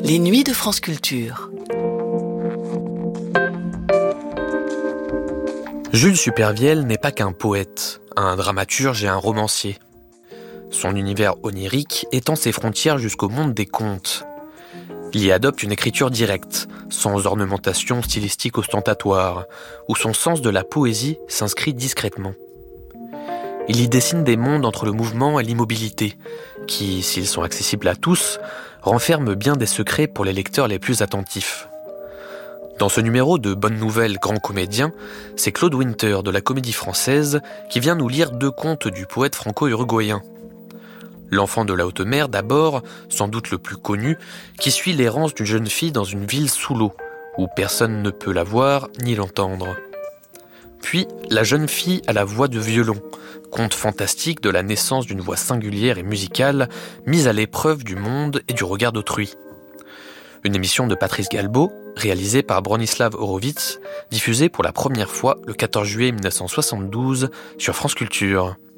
Les nuits de France Culture. Jules Supervielle n'est pas qu'un poète, un dramaturge et un romancier. Son univers onirique étend ses frontières jusqu'au monde des contes. Il y adopte une écriture directe, sans ornementation stylistique ostentatoire, où son sens de la poésie s'inscrit discrètement. Il y dessine des mondes entre le mouvement et l'immobilité, qui, s'ils sont accessibles à tous, renferment bien des secrets pour les lecteurs les plus attentifs. Dans ce numéro de Bonne Nouvelle Grand Comédien, c'est Claude Winter de la Comédie Française qui vient nous lire 2 contes du poète franco-uruguayen. L'enfant de la haute mer d'abord, sans doute le plus connu, qui suit l'errance d'une jeune fille dans une ville sous l'eau, où personne ne peut la voir ni l'entendre. Puis La jeune fille à la voix de violon, conte fantastique de la naissance d'une voix singulière et musicale, mise à l'épreuve du monde et du regard d'autrui. Une émission de Patrice Galbaud, réalisée par Bronislav Horowitz, diffusée pour la première fois le 14 juillet 1972 sur France Culture.